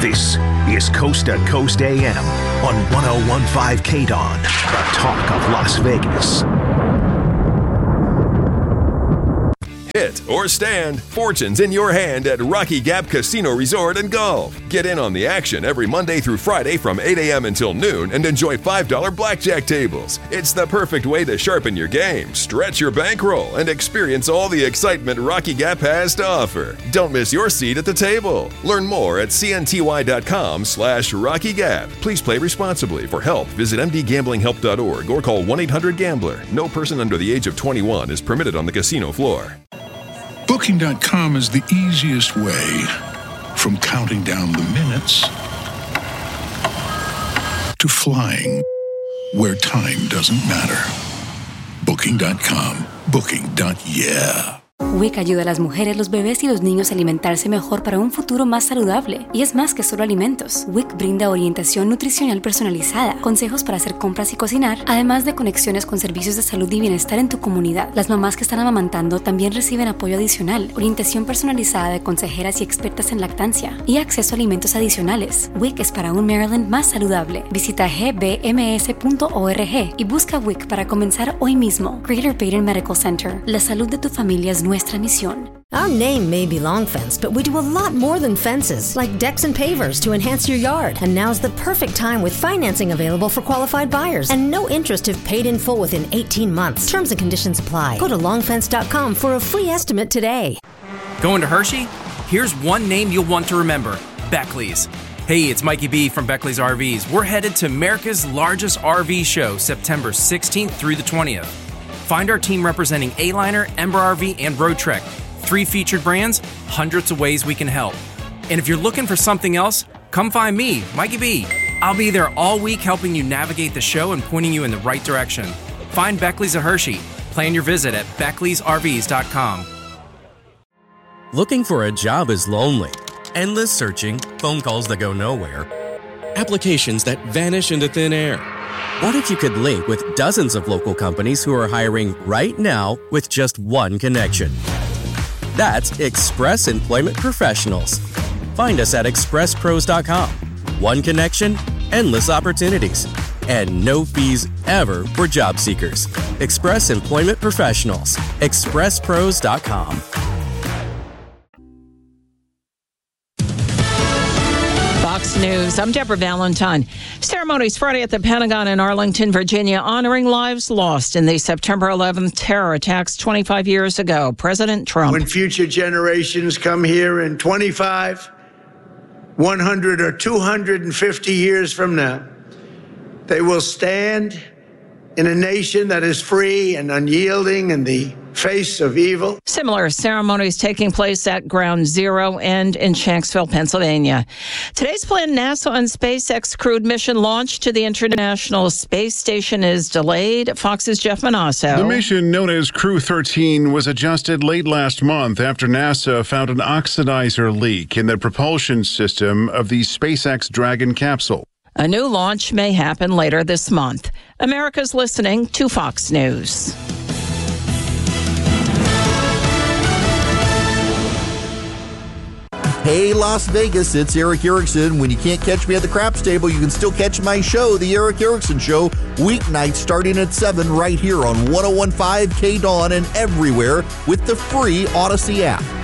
This is Coast to Coast AM on 101.5 KDON, the talk of Las Vegas. Hit or stand, fortune's in your hand at Rocky Gap Casino Resort and Golf. Get in on the action every Monday through Friday from 8 a.m. until noon and enjoy $5 blackjack tables. It's the perfect way to sharpen your game, stretch your bankroll, and experience all the excitement Rocky Gap has to offer. Don't miss your seat at the table. Learn more at cnty.com/Rocky Gap. Please play responsibly. For help, visit mdgamblinghelp.org or call 1-800-GAMBLER. No person under the age of 21 is permitted on the casino floor. Booking.com is the easiest way from counting down the minutes to flying where time doesn't matter. Booking.com. Booking.yeah. WIC ayuda a las mujeres, los bebés y los niños a alimentarse mejor para un futuro más saludable. Y es más que solo alimentos. WIC brinda orientación nutricional personalizada, consejos para hacer compras y cocinar, además de conexiones con servicios de salud y bienestar en tu comunidad. Las mamás que están amamantando también reciben apoyo adicional, orientación personalizada de consejeras y expertas en lactancia y acceso a alimentos adicionales. WIC es para un Maryland más saludable. Visita gbms.org y busca WIC para comenzar hoy mismo. Greater Baden Medical Center. La salud de tu familia es nuestra misión. Our name may be Long Fence, but we do a lot more than fences, like decks and pavers to enhance your yard. And now's the perfect time with financing available for qualified buyers and no interest if paid in full within 18 months. Terms and conditions apply. Go to longfence.com for a free estimate today. Going to Hershey? Here's one name you'll want to remember: Beckley's. Hey, it's Mikey B from Beckley's RVs. We're headed to America's largest RV show, September 16th through the 20th. Find our team representing A-Liner, Ember RV, and Road Trek. 3 featured brands, hundreds of ways we can help. And if you're looking for something else, come find me, Mikey B. I'll be there all week helping you navigate the show and pointing you in the right direction. Find Beckley's at Hershey. Plan your visit at Beckley'sRVs.com. Looking for a job is lonely. Endless searching, phone calls that go nowhere, applications that vanish into thin air. What if you could link with dozens of local companies who are hiring right now with just one connection? That's Express Employment Professionals. Find us at expresspros.com. One connection, endless opportunities, and no fees ever for job seekers. Express Employment Professionals. expresspros.com. Fox News. I'm Deborah Valentine. Ceremonies Friday at the Pentagon in Arlington, Virginia, honoring lives lost in the September 11th terror attacks 25 years ago. President Trump. When future generations come here in 25, 100 or 250 years from now, they will stand in a nation that is free and unyielding in the face of evil. Similar ceremonies taking place at Ground Zero and in Shanksville, Pennsylvania. Today's planned NASA and SpaceX crewed mission launch to the International Space Station is delayed. Fox's Jeff Manasso. The mission, known as Crew 13, was adjusted late last month after NASA found an oxidizer leak in the propulsion system of the SpaceX Dragon capsule. A new launch may happen later this month. America's listening to Fox News. Hey, Las Vegas, it's Eric Erickson. When you can't catch me at the craps table, you can still catch my show, The Eric Erickson Show, weeknights starting at 7 right here on 101.5 KDON and everywhere with the free Odyssey app.